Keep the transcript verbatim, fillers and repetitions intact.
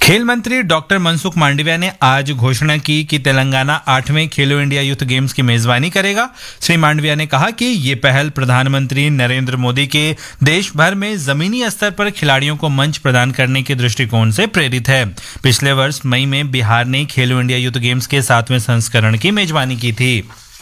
खेल मंत्री डॉक्टर मनसुख मांडविया ने आज घोषणा की कि तेलंगाना आठवें खेलो इंडिया यूथ गेम्स की मेजबानी करेगा। श्री मांडविया ने कहा कि ये पहल प्रधानमंत्री नरेंद्र मोदी के देश भर में जमीनी स्तर पर खिलाड़ियों को मंच प्रदान करने के दृष्टिकोण से प्रेरित है। पिछले वर्ष मई में बिहार ने खेलो इंडिया यूथ गेम्स के सातवें संस्करण की मेजबानी की थी।